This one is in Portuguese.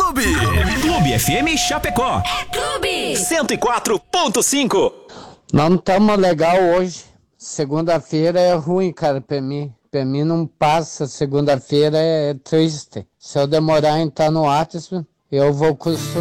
Clube. Clube FM Chapecó. É Clube. 104.5. Não estamos legal hoje. Segunda-feira é ruim, cara, pra mim. Pra mim não passa. Segunda-feira é triste. Se eu demorar em estar no WhatsApp, eu vou